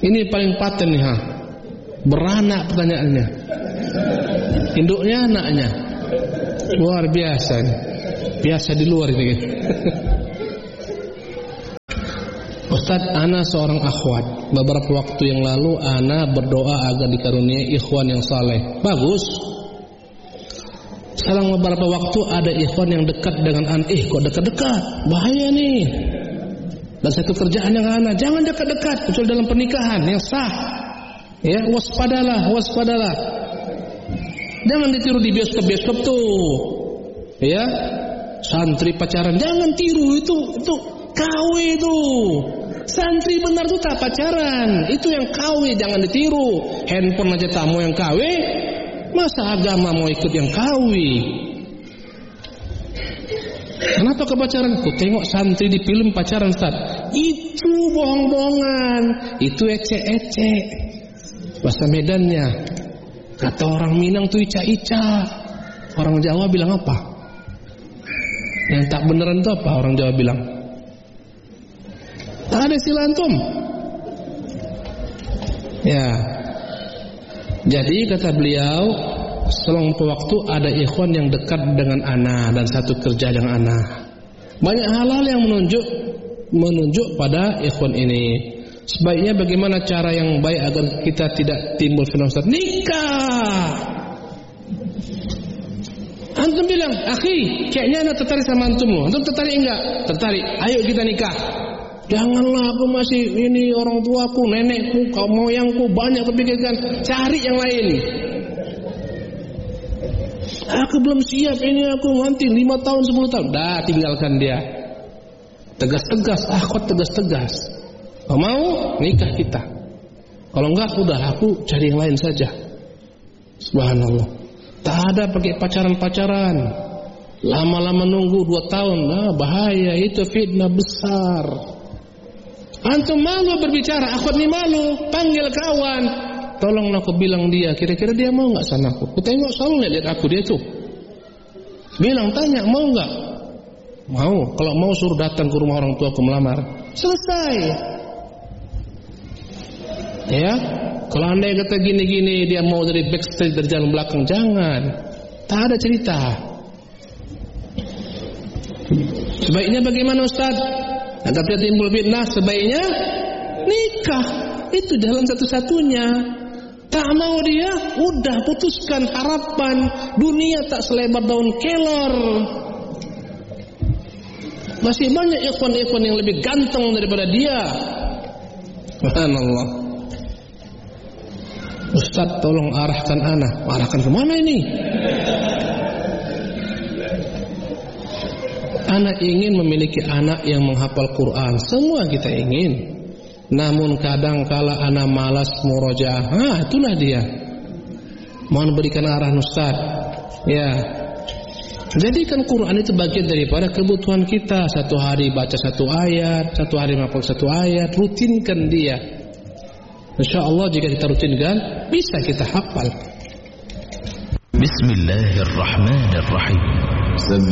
Ini paling paten nih, beranak pertanyaannya. Induknya anaknya. Luar biasa nih. Biasa di luar ini. Ustaz, ana seorang akhwat. Beberapa waktu yang lalu ana berdoa agar dikaruniai ikhwan yang saleh. Bagus. Selang beberapa waktu ada ikhwan yang dekat dengan ana. Kok dekat-dekat? Bahaya nih. Dan satu kerjaan yang ana, jangan dekat-dekat kecuali dalam pernikahan yang sah. Ya, waspadalah. Jangan ditiru di bioskop-bioskop tuh. Ya. Santri pacaran jangan tiru, itu KW itu. Santri benar tuh tak pacaran, itu yang KW, jangan ditiru. Handphone aja tak mau yang KW, masa agama mau ikut yang KW? Kenapa kepacaran? Ku tengok santri di film pacaran, Ustaz. Itu bohong-bohongan, itu ecek-ecek. Bahasa Medannya, kata orang Minang tuh ica-ica. Orang Jawa bilang apa? Yang tak beneran itu apa orang Jawa bilang? Tak ada istilah antum. Ya. Jadi kata beliau, selang waktu ada ikhwan yang dekat dengan ana dan satu kerja dengan ana. Banyak hal-hal yang menunjuk pada ikhwan ini. Sebaiknya bagaimana cara yang baik agar kita tidak timbul fenomena nikah? Antum bilang, akhi, kayaknya anak tertarik sama antum. Antum tertarik enggak? Tertarik. Ayo kita nikah. Janganlah, aku masih ini orang tuaku, nenekku, kaum moyangku banyak kepikirkan. Cari yang lain. Aku belum siap ini, aku nanti 5 tahun 10 tahun. Dah, tinggalkan dia. Tegas-tegas, akhwat tegas-tegas. Kalau mau nikah kita. Kalau enggak, udah aku cari yang lain saja. Subhanallah. Tak ada pakai pacaran-pacaran. Lama-lama nunggu 2 tahun. Nah, bahaya, itu fitnah besar. Antum malu berbicara, akhwat ni malu, panggil kawan. Tolong aku bilang dia, kira-kira dia mau enggak sama aku? Aku tengok selalu lihat aku dia tuh. Bilang, tanya, mau enggak? Mau. Kalau mau suruh datang ke rumah orang tua aku melamar. Selesai. Ya. Kalau andai kata gini-gini dia mau dari backstage dari jalan belakang, jangan. Tak ada cerita. Sebaiknya bagaimana Ustaz? Agar tidak timbul fitnah, sebaiknya nikah. Itu jalan satu-satunya. Tak mau dia, udah putuskan harapan. Dunia tak selebar daun kelor. Masih banyak ikhwan-ikhwan yang lebih ganteng daripada dia. Subhanallah. Ustaz, tolong arahkan anak. Arahkan kemana ini? Anak ingin memiliki anak yang menghafal Quran. Semua kita ingin. Namun kadang kala anak malas murojaah. Itulah dia. Mohon berikan arahan Ustaz. Ya. Jadikan Quran itu bagian daripada kebutuhan kita. Satu hari baca 1 ayat, 1 hari menghafal 1 ayat. Rutinkan dia. InsyaAllah jika kita rutinkan, bisa kita hafal. Bismillahirrahmanirrahim.